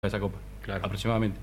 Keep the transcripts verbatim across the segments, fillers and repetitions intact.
esa copa, claro. aproximadamente.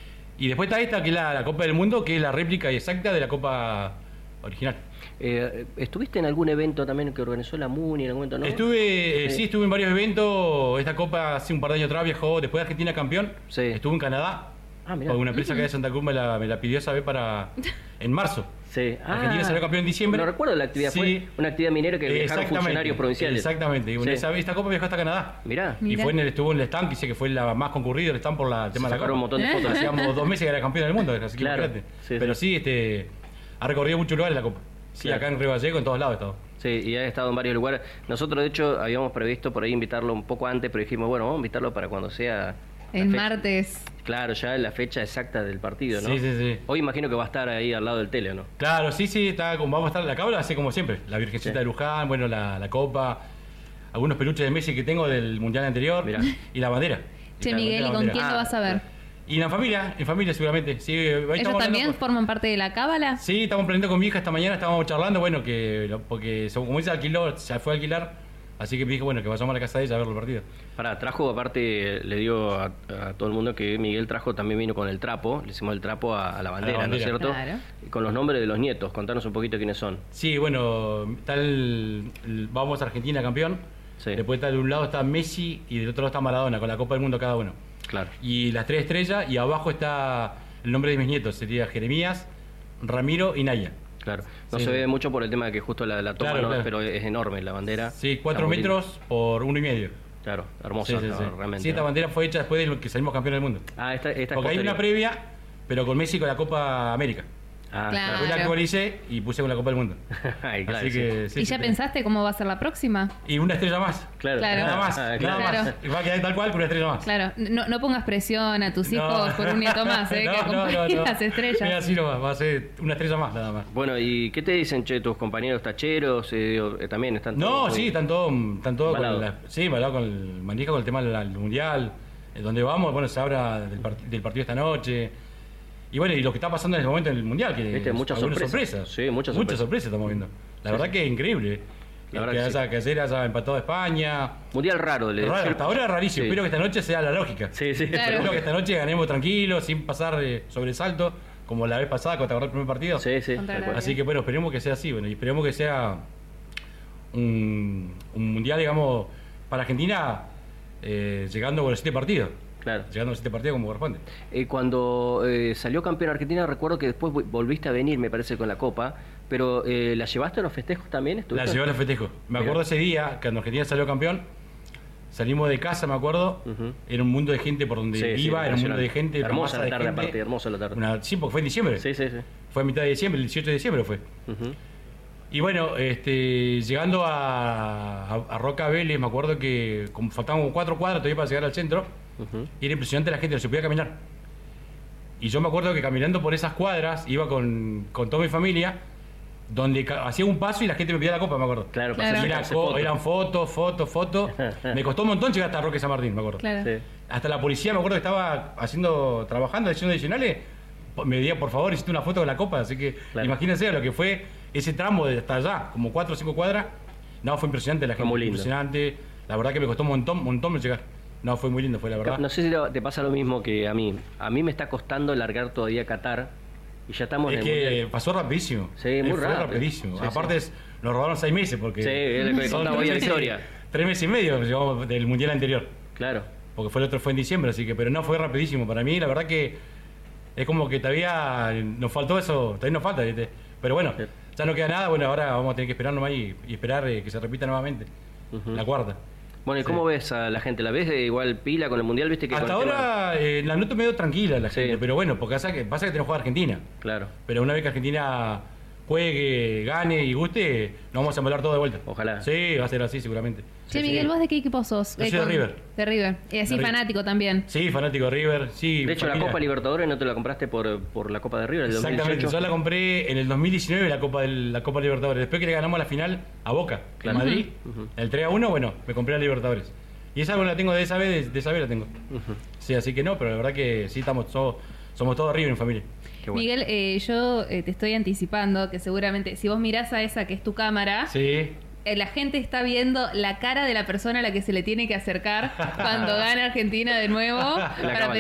Y después está esta, que es la, la Copa del Mundo, que es la réplica exacta de la Copa original. Eh, ¿Estuviste en algún evento también que organizó la MUNI en algún momento, no? Estuve, eh, sí. sí, estuve en varios eventos. Esta Copa hace un par de años atrás viajó, después de Argentina campeón, Sí. estuve en Canadá. Ah, mirá. Porque una empresa que hay de Santa Cruz me la, me la pidió esa vez para en marzo. Sí. Ah, Argentina salió campeón en diciembre. No recuerdo la actividad, Sí. fue una actividad minera que viajaron Exactamente, funcionarios provinciales. Exactamente. Y una- Sí. esa, esta Copa viajó hasta Canadá. Mirá. Y Mirá. fue en el, estuvo en el stand, que dice que fue la más concurrida el stand por la, el tema de la Sacaron un Copa. montón de fotos. Hacíamos dos meses que era campeón del mundo, así que Claro. imagínate. Sí, Pero sí. sí, este, ha recorrido muchos lugares la Copa. Sí, Claro. acá en Río Vallejo, en todos lados ha estado. Sí, y ha estado en varios lugares. Nosotros, de hecho, habíamos previsto por ahí invitarlo un poco antes, pero dijimos, bueno, vamos a invitarlo para cuando sea... la El fecha. martes. Claro, ya la fecha exacta del partido, ¿no? Sí, sí, sí. Hoy imagino que va a estar ahí al lado del tele, ¿no? Claro, sí, sí, está, como vamos a estar, la cabra hace como siempre, la Virgencita Sí. de Luján, bueno, la, la copa, algunos peluches de Messi que tengo del Mundial anterior, Mirá. y la bandera. Che, la Miguel, ¿y la con bandera. quién Ah, lo vas a ver? Y en familia, en familia seguramente. Sí, ahí ¿Ellos estamos también hablando con- forman parte de la cábala? Sí, estamos planeando con mi hija esta mañana, estábamos charlando, bueno, que lo- porque según- como dice alquiló, se fue a alquilar, así que me dijo, bueno, que vayamos a la casa de ella a ver el partido. Pará, trajo, aparte, le dio a, a todo el mundo que Miguel trajo, también vino con el trapo, le hicimos el trapo a, a la bandera, ¿no es bandera. cierto? Claro. Y con los nombres de los nietos, contanos un poquito quiénes son. Sí, bueno, tal vamos a Argentina campeón, Sí. después está de un lado está Messi y del otro lado está Maradona, con la Copa del Mundo cada uno. Claro. Y las tres estrellas, y abajo está el nombre de mis nietos, sería Jeremías, Ramiro y Naya. Claro. No Sí. se ve mucho por el tema de que justo la, la toma, Claro, ¿no? claro. Pero es enorme la bandera. Sí, cuatro Está muy metros linda. por uno y medio. Claro, hermosa, Sí, sí, no, sí. realmente. Sí, esta ¿no? bandera fue hecha después de lo que salimos campeón del mundo. Ah, esta, esta es Porque hay una posterior. previa, pero con Messi con la Copa América. Ah, Claro. Fue la Claro. actualicé y puse con la Copa del Mundo. Ay, claro, Así sí. que, sí, ¿Y sí, ya sí. pensaste cómo va a ser la próxima? Y una estrella más. Claro. Claro. Nada más, Ah, nada claro. más. Claro. Y va a quedar tal cual con una estrella más. Claro, no, no pongas presión a tus No. hijos por un nieto más, ¿eh? No, que no, no, acompañen no. las estrellas. Mira, así no va, va a ser una estrella más nada más. Bueno, ¿y qué te dicen, che, tus compañeros tacheros? Eh, digo, eh, también están No, todos sí, muy- están todos están todo con Balado. la, sí, balado con el manija con el tema del, del mundial, eh, donde vamos, bueno, se habla del, part- del partido esta noche. Y bueno, y lo que está pasando en el momento en el mundial, que Viste, muchas algunas sorpresas. Sí, muchas sorpresas. sorpresas estamos viendo. La Sí, verdad sí. que es increíble. La que, verdad que haya, sí. que ayer haya empatado a España. Mundial raro, le Raro, decía. hasta ahora es rarísimo. Sí. Espero que esta noche sea la lógica. Sí, sí. Claro. Espero que esta noche ganemos tranquilos, sin pasar eh, sobresalto, como la vez pasada cuando te acordás el primer partido. Sí, sí. Contra tal la- cual. Así que bueno, esperemos que sea así, bueno, y esperemos que sea un, un mundial, digamos, para Argentina, eh, llegando con los siete partidos. Claro. Llegando a los siete partidos como corresponde. Eh, cuando eh, salió campeón Argentina, recuerdo que después vol- volviste a venir, me parece, con la Copa, pero eh, ¿la llevaste a los festejos también? La ¿Estuviste? llevó a los festejos. Me Mirá. acuerdo ese día, cuando Argentina salió campeón, salimos de casa, me acuerdo, Ujú. era un mundo de gente por donde Sí, sí, iba, era un mundo impresionante. de gente. una Hermosa masa la de tarde, gente. aparte, hermosa la tarde. Una- sí, porque fue en diciembre. Sí, sí, sí. Fue a mitad de diciembre, el dieciocho de diciembre fue. Ujú. Y bueno, este, llegando a, a, a Roca Vélez, me acuerdo que como faltaban como cuatro cuadras todavía para llegar al centro, Ujú. y era impresionante la gente, no se podía caminar. Y yo me acuerdo que caminando por esas cuadras, iba con, con toda mi familia, donde ca- hacía un paso y la gente me pedía la copa, me acuerdo. Claro, Claro. para Y era sacarse co- fotos. eran fotos, fotos, fotos. Me costó un montón llegar hasta Roque San Martín, me acuerdo. Claro. Sí. Hasta la policía, me acuerdo que estaba haciendo, trabajando, haciendo adicionales, po- me decía, por favor, hiciste una foto con la copa. Así que Claro. imagínense lo que fue ese tramo de hasta allá, como cuatro o cinco cuadras. No, fue impresionante la Fue gente, muy lindo. impresionante. La verdad que me costó un montón, un montón llegar. No, fue muy lindo, fue la verdad. No sé si te- te pasa lo mismo que a mí. A mí me está costando largar todavía Qatar y ya estamos Es en el que Mundial. pasó rapidísimo. Sí, Eh, muy fue rápido. rapidísimo. Sí, Aparte, sí. nos robaron seis meses porque. Sí, es lo que son contaba hoy tres en meses- historia. Tres meses y medio llevamos del mundial anterior. Claro. Porque fue el otro fue en diciembre, así que, pero no fue rapidísimo. Para mí, la verdad que es como que todavía nos faltó eso, todavía nos falta, ¿viste? Pero bueno, Sí. ya no queda nada, bueno, ahora vamos a tener que esperar nomás y, y esperar eh, que se repita nuevamente. Ujú. La cuarta. Bueno, ¿y Sí. cómo ves a la gente? ¿La ves de igual pila con el Mundial? ¿Viste que Hasta con el tema- ahora eh, la noto medio tranquila la Sí. gente, pero bueno, porque pasa que, pasa que tenemos que jugar a Argentina. Claro, Pero una vez que Argentina juegue, gane y guste, nos vamos a embalar todo de vuelta. Ojalá. Sí, va a ser así seguramente. Che, Sí, Miguel, sí. ¿vos de qué equipo sos? Yo Eh, soy de con- River. De River. Y así De River. fanático también. Sí, fanático de River, sí. De hecho, la familia. Copa Libertadores no te la compraste por, por la Copa de River del Exactamente, dos mil dieciocho. yo la compré en el dos mil diecinueve la Copa del- la Copa Libertadores. Después que le ganamos la final a Boca, Claro. en Madrid, Ujú. el tres a uno, bueno, me compré la Libertadores. Y esa no la tengo de esa vez, de, de esa vez la tengo. Ujú. Sí, así que no, pero la verdad que sí estamos todos, somos todos River en familia. Qué bueno. Miguel, eh, yo eh, te estoy anticipando que seguramente si vos mirás a esa que es tu cámara, Sí. eh, la gente está viendo la cara de la persona a la que se le tiene que acercar cuando gana Argentina de nuevo para cámara.